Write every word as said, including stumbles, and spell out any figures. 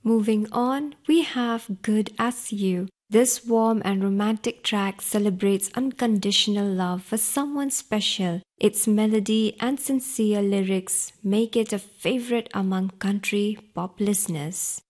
Moving on, we have Good As You. This warm and romantic track celebrates unconditional love for someone special. Its melody and sincere lyrics make it a favorite among country pop listeners.